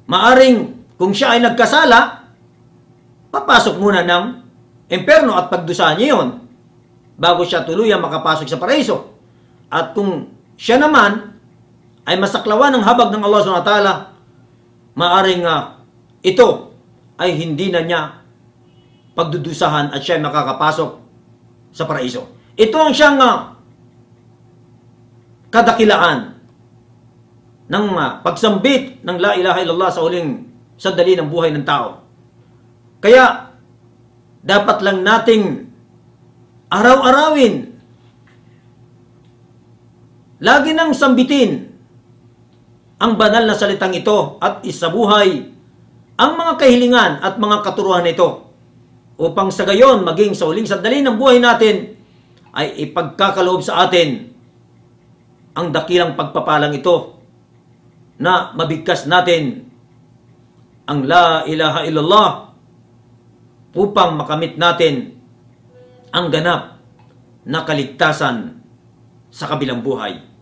maaring kung siya ay nagkasala, papasok muna ng impyerno at pagdusahan niya yun bago siya tuluyang makapasok sa paraiso. At kung siya naman ay masaklawan ng habag ng Allah SWT, maaring ito ay hindi na niya pagdudusahan at siya ay makakapasok sa paraiso. Ito ang siyang kadakilaan ng pagsambit ng La ilaha illallah sa huling sandali ng buhay ng tao. Kaya, dapat lang nating araw-arawin, lagi nang sambitin ang banal na salitang ito at isabuhay ang mga kahilingan at mga katuruan nito upang sa gayon maging sa huling sandali ng buhay natin ay ipagkakaloob sa atin ang dakilang pagpapalang ito na mabigkas natin ang La ilaha illallah upang makamit natin ang ganap na kaligtasan sa kabilang buhay.